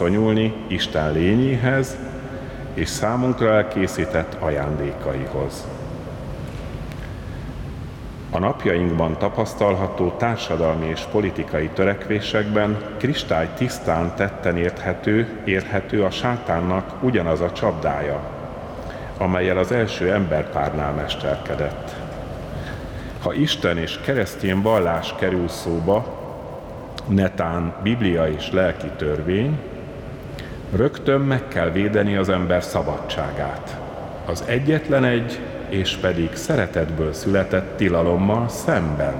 viszonyulni Isten lényéhez és számunkra elkészített ajándékaihoz. A napjainkban tapasztalható társadalmi és politikai törekvésekben kristálytisztán tetten érhető a sátánnak ugyanaz a csapdája, amellyel az első emberpárnál mesterkedett. Ha Isten és keresztény vallás kerül szóba, netán Biblia és lelki törvény, rögtön meg kell védeni az ember szabadságát. Az egyetlen egy, és pedig szeretetből született tilalommal szemben.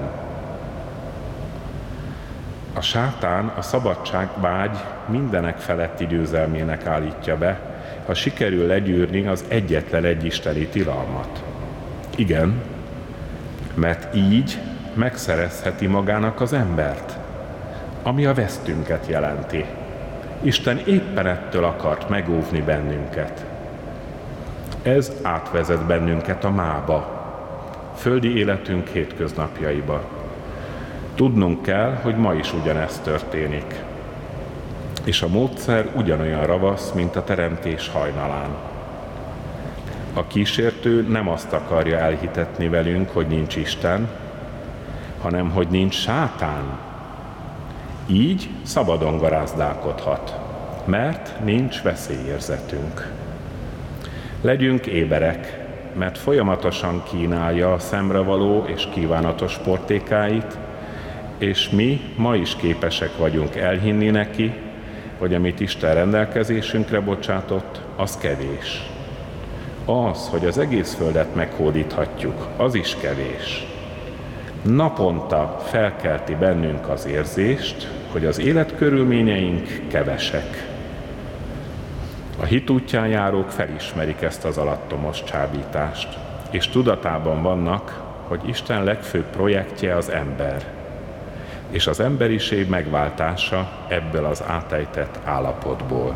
A sátán a szabadságvágy mindenek feletti győzelmének állítja be, ha sikerül legyűrni az egyetlen egy isteni tilalmat. Igen, mert így megszerezheti magának az embert, ami a vesztünket jelenti. Isten éppen ettől akart megóvni bennünket. Ez átvezet bennünket a mába, földi életünk hétköznapjaiba. Tudnunk kell, hogy ma is ugyanezt történik. És a módszer ugyanolyan ravasz, mint a teremtés hajnalán. A kísértő nem azt akarja elhitetni velünk, hogy nincs Isten, hanem hogy nincs sátán. Így szabadon garázdálkodhat, mert nincs veszélyérzetünk. Legyünk éberek, mert folyamatosan kínálja a szemrevaló és kívánatos portékáit, és mi ma is képesek vagyunk elhinni neki, hogy amit Isten rendelkezésünkre bocsátott, az kevés. Az, hogy az egész földet meghódíthatjuk, az is kevés. Naponta felkelti bennünk az érzést, hogy az életkörülményeink kevesek. A hit útján járók felismerik ezt az alattomos csábítást, és tudatában vannak, hogy Isten legfőbb projektje az ember, és az emberiség megváltása ebből az átejtett állapotból.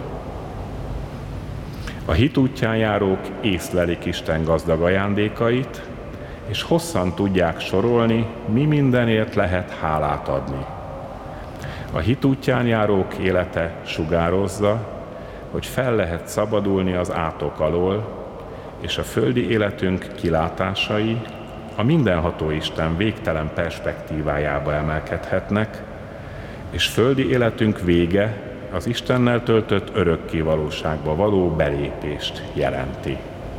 A hit útján járók észlelik Isten gazdag ajándékait, és hosszan tudják sorolni, mi mindenért lehet hálát adni. A hit útján járók élete sugározza, hogy fel lehet szabadulni az átok alól, és a földi életünk kilátásai a mindenható Isten végtelen perspektívájába emelkedhetnek, és földi életünk vége az Istennel töltött örökké valóságba való belépést jelenti.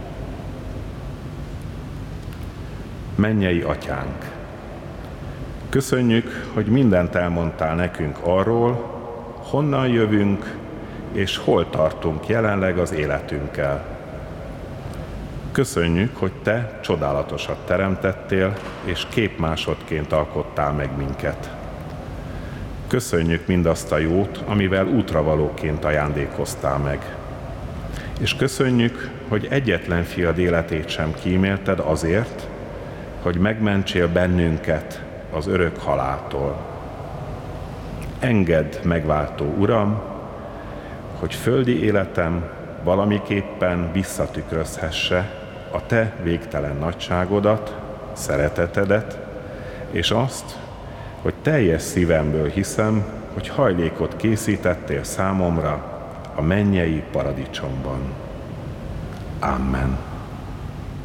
Mennyei Atyánk! Köszönjük, hogy mindent elmondtál nekünk arról, honnan jövünk, és hol tartunk jelenleg az életünkkel. Köszönjük, hogy Te csodálatosat teremtettél, és képmásodként alkottál meg minket. Köszönjük mindazt a jót, amivel útravalóként ajándékoztál meg. És köszönjük, hogy egyetlen fiad életét sem kímélted azért, hogy megmentsél bennünket az örök haláltól. Engedd, megváltó Uram, hogy földi életem valamiképpen visszatükrözhesse a Te végtelen nagyságodat, szeretetedet, és azt, hogy teljes szívemből hiszem, hogy hajlékot készítettél számomra a mennyei paradicsomban. Amen.